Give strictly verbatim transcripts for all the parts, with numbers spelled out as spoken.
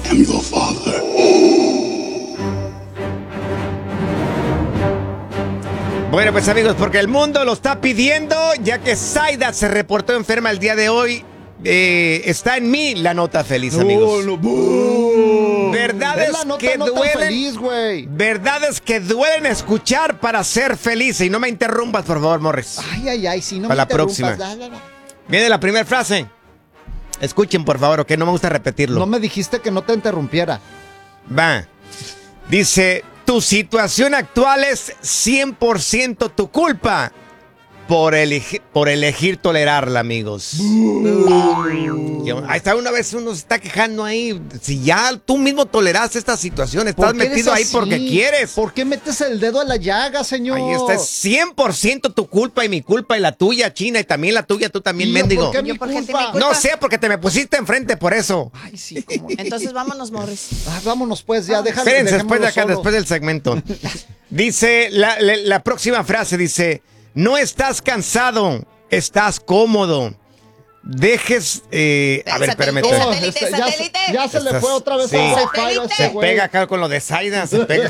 am your father. Bueno, pues amigos, porque el mundo lo está pidiendo, ya que Zaida se reportó enferma el día de hoy. Eh, está en mí la nota feliz, amigos. No, no, verdades es la nota que no tan duelen, feliz, güey. verdades que duelen escuchar para ser feliz. Y no me interrumpas, por favor, Morris. Ay, ay, ay, si no Para me la interrumpas, próxima. da, da, da. Viene la primera frase. Escuchen, por favor, que no me gusta repetirlo. No me dijiste que no te interrumpiera. Va. Dice, tu situación actual es cien por ciento tu culpa por, elegir, por elegir tolerarla, amigos. Ahí está, una vez uno se está quejando ahí. Si ya tú mismo toleras esta situación, estás ¿Por qué metido ahí eres porque así? quieres. ¿Por qué metes el dedo a la llaga, señor? Ahí está, es cien por ciento tu culpa y mi culpa y la tuya, China, y también la tuya, tú también, ¿Y yo mendigo. por qué mi Yo, ¿por qué culpa? te mi No culpa? sé, porque te me pusiste enfrente por eso. Ay, sí, cómo no. Entonces vámonos, Morris. Ah, vámonos pues, ya, déjalo. Espérense, después de acá, solo. después del segmento. Dice, la, la, la próxima frase dice, no estás cansado, estás cómodo. Dejes, eh, a ver, espérame. Satélite, No, satélite, este, ya, se- satélite. ya se le Estás- fue otra vez sí. a Satélite. Se güey. pega acá con lo de Zaida, se pega.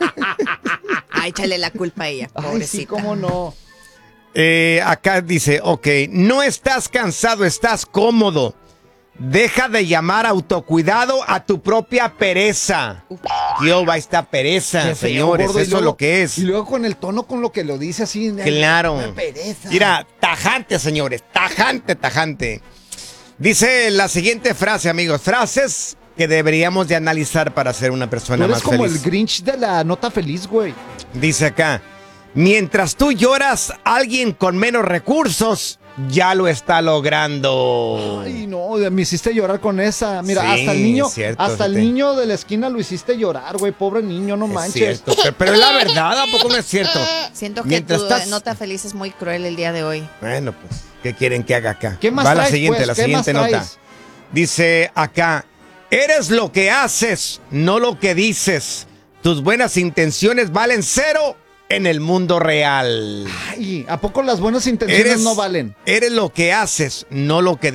Ay, échale la culpa a ella, Ay, pobrecita. sí, cómo no. Eh, acá dice, ok, no estás cansado, estás cómodo. Deja de llamar autocuidado a tu propia pereza. Dios, va esta pereza, Qué feo, señores, gordo, y eso luego- es lo que es. Y luego con el tono con lo que lo dice así. Claro. Una pereza. Mira, tajante, señores, tajante, tajante. Dice la siguiente frase, amigos, frases que deberíamos de analizar para ser una Tú persona eres más como feliz. el Grinch de la nota feliz, güey. Dice acá, mientras tú lloras, alguien con menos recursos ya lo está logrando. Ay, no, me hiciste llorar con esa. Mira, Sí, hasta el niño, cierto, hasta el fíjate. niño de la esquina lo hiciste llorar, güey. Pobre niño, no Es manches. cierto, pero, pero es la verdad, ¿a poco no es cierto? Siento que Mientras tu estás- nota feliz es muy cruel el día de hoy. Bueno, pues, ¿qué quieren que haga acá? ¿Qué más Va la traes, siguiente, pues? la ¿Qué siguiente más nota. traes? Dice acá, eres lo que haces, no lo que dices. Tus buenas intenciones valen cero en el mundo real. Ay, ¿a poco las buenas intenciones Eres, no valen? eres lo que haces, no lo que